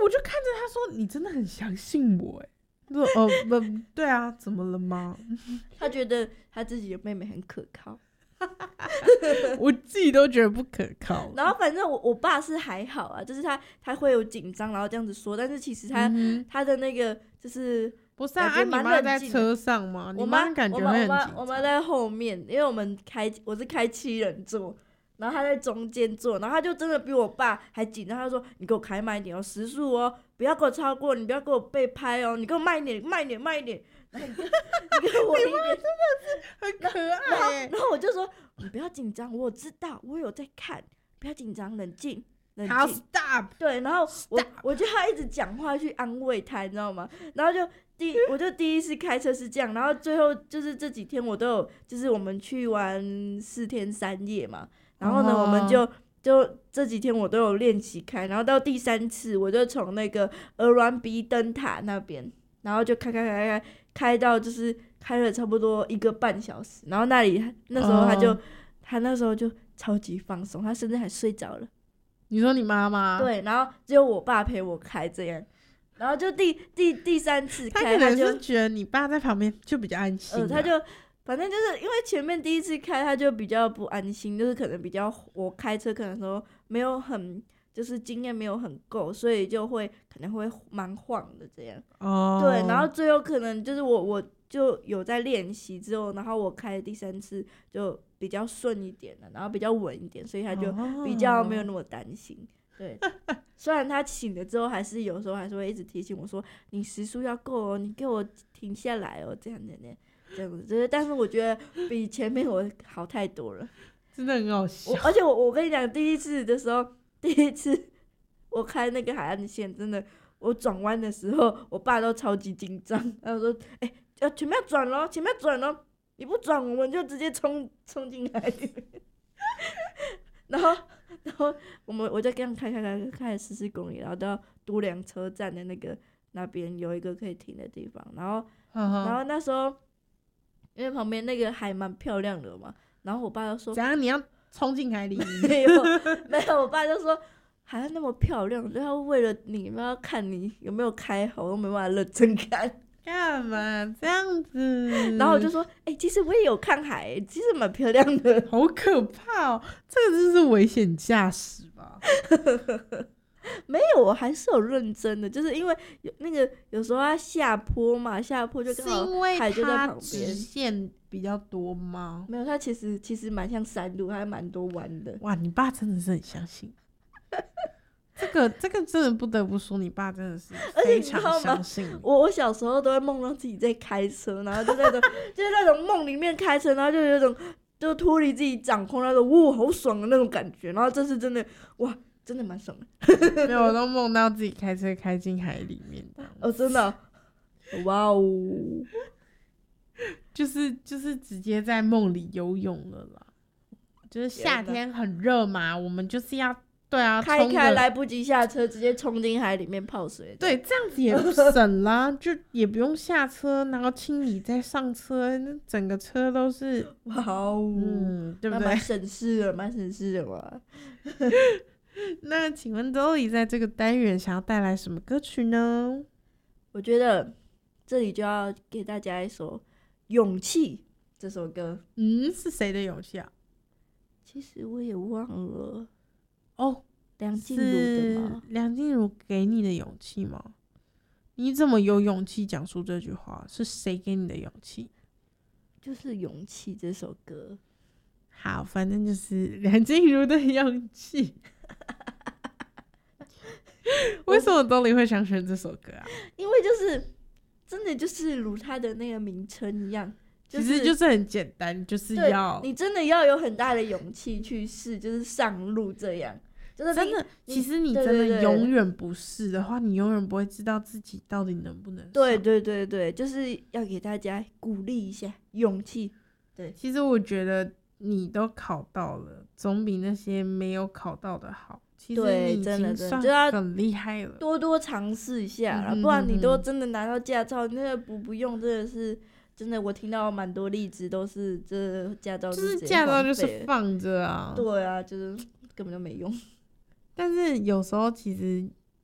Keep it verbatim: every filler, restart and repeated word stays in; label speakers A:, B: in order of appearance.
A: 我就看着他说：“你真的很相信我？”哎，说：“哦，不，对啊，怎么了吗？”
B: 他觉得他自己的妹妹很可靠。
A: 我自己都觉得不可靠。
B: 然后反正我我爸是还好啊，就是他他会有紧张，然后这样子说，但是其实他、嗯、他的那个就是
A: 不是啊，啊你妈在车上吗？
B: 我妈
A: 感觉会很紧张。
B: 我妈在后面，因为我们开我是开七人座，然后他在中间坐，然后他就真的比我爸还紧张，他就说：“你给我开慢一点哦，时速哦，不要给我超过，你不要给我被拍哦，你给我慢一点，慢一点，慢一点。”然后你你给我一点，
A: 你妈真的是很可爱耶。
B: 然后然后我就说：“你不要紧张，我知道，我有在看，不要紧张，冷静，冷静。”
A: 好 ，stop。
B: 对，然后我我就他一直讲话去安慰他，你知道吗？然后就第我就第一次开车是这样，然后最后就是这几天我都有，就是我们去玩四天三夜嘛，然后呢，哦、我们就就这几天我都有练习开，然后到第三次我就从那个鹅銮鼻灯塔那边，然后就开开开开开到就是开了差不多一个半小时，然后那里那时候他就、哦、他那时候就超级放松，他甚至还睡着了。
A: 你说你妈妈？
B: 对，然后只有我爸陪我开这样，然后就第第第三次开，
A: 他可能是觉得你爸在旁边就比较安心、啊。
B: 呃，他就反正就是因为前面第一次开，他就比较不安心，就是可能比较我开车可能说没有很就是经验没有很够，所以就会可能会蛮晃的这样。哦。对，然后最后可能就是我我就有在练习之后，然后我开第三次就比较顺一点了，然后比较稳一点，所以他就比较没有那么担心。哦、对，虽然他醒了之后，还是有时候还是会一直提醒我说：“你时速要够哦，你给我停下来哦，这样这样这样子。”就是，但是我觉得比前面我好太多了，
A: 真的很好笑。
B: 而且我我跟你讲，第一次的时候，第一次我开那个海岸线，真的，我转弯的时候，我爸都超级紧张，他就说：“哎、欸。”要前面要转咯，前面要转咯，你不转我们就直接冲冲进海里面。然后，然后我们我就这样开开开开了十四公里，然后到都良车站的那个那边有一个可以停的地方，然后，呵呵然后那时候因为旁边那个海蛮漂亮的嘛，然后我爸就说：“
A: 怎样你要冲进海里？”
B: 没有，没有，我爸就说：“海那么漂亮，然后为了你，要看你有没有开好，我都没办法认真看。”
A: 干嘛这样子？
B: 然后我就说：“哎、欸，其实我也有看海、欸，其实蛮漂亮的。”
A: 好可怕哦！这个就是危险驾驶吧？
B: 没有，我还是有认真的，就是因为有那个有时候它下坡嘛，下坡就刚好海就在旁边。
A: 是因为它直线比较多吗？
B: 没有，它其实其实蛮像山路，还蛮多弯的。
A: 哇，你爸真的是很相信。这个这个真的不得不说，你爸真的是非常相信你。
B: 我我小时候都会梦到自己在开车，然后就那种就是那种梦里面开车，然后就有一种就脱离自己掌控那种哇好爽的那种感觉。然后这次真的哇，真的蛮爽的。
A: 没有，我都梦到自己开车开进海里面。
B: 哦，真的、啊，哇哦，
A: 就是就是直接在梦里游泳了啦。就是夏天很热嘛，我们就是要。对啊，
B: 开一开来不及下车，直接冲进海里面泡水。
A: 对，这样子也省啦，就也不用下车，然后清理再上车，那整个车都是
B: 哇哦，
A: 嗯，对不对？
B: 蛮省事的，蛮省事的嘛。
A: 那请问周里在这个单元想要带来什么歌曲呢？
B: 我觉得这里就要给大家一首《勇气》这首歌。
A: 嗯，是谁的勇气啊？
B: 其实我也忘了。
A: 哦，
B: 梁静茹的吗？
A: 梁静茹给你的勇气吗？你怎么有勇气讲出这句话？是谁给你的勇气？
B: 就是《勇气》这首歌。
A: 好，反正就是梁静茹的勇气。为什么东里会想选这首歌啊？
B: 因为就是真的就是如它的那个名称一样。就是、
A: 其实就是很简单，就是要
B: 你真的要有很大的勇气去试，就是上路这样。就是
A: 真的，其实你真的永远不试的话，你永远不会知道自己到底能不能上。
B: 对对对对，就是要给大家鼓励一下勇气。对，
A: 其实我觉得你都考到了，总比那些没有考到的好。其实你已经算很厉害了，
B: 多多尝试一下啦，不然你都真的拿到驾照，那个不不用真的是。真的，我听到蛮多例子都是这驾照
A: 就是驾照就是放着啊，
B: 对啊，就是根本就没用。
A: 但是有时候其实